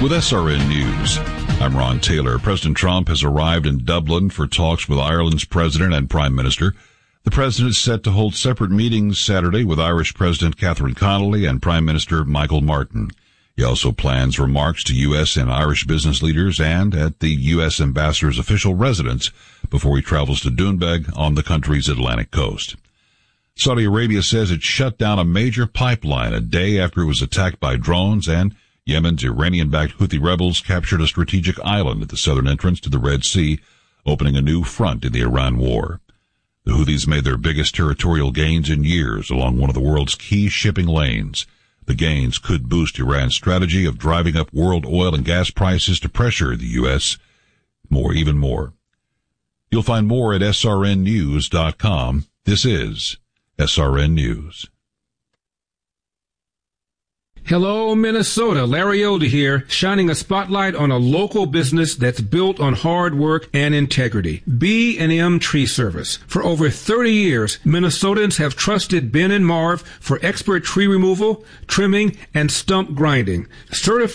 with SRN News. I'm Ron Taylor. President Trump has arrived in Dublin for talks with Ireland's president and prime minister. The president is set to hold separate meetings Saturday with Irish President Catherine Connolly and Prime Minister Michael Martin. He also plans remarks to U.S. and Irish business leaders and at the U.S. ambassador's official residence before he travels to Doonbeg on the country's Atlantic coast. Saudi Arabia says it shut down a major pipeline a day after it was attacked by drones, and Yemen's Iranian-backed Houthi rebels captured a strategic island at the southern entrance to the Red Sea, opening a new front in the Iran war. The Houthis made their biggest territorial gains in years along one of the world's key shipping lanes. The gains could boost Iran's strategy of driving up world oil and gas prices to pressure the U.S. even more. You'll find more at srnnews.com. This is SRN News. Hello, Minnesota. Larry Elder here, shining a spotlight on a local business that's built on hard work and integrity. B&M Tree Service. For over 30 years, Minnesotans have trusted Ben and Marv for expert tree removal, trimming, and stump grinding. Certified